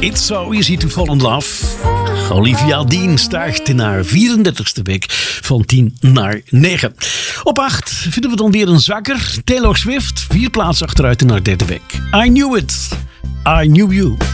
It's So Easy to Fall in Love. Olivia Dean stijgt in haar 34e week van 10 naar 9. Op 8 vinden we dan weer een zakker. Taylor Swift, 4 plaatsen achteruit in haar 3e week. I Knew It, I Knew You.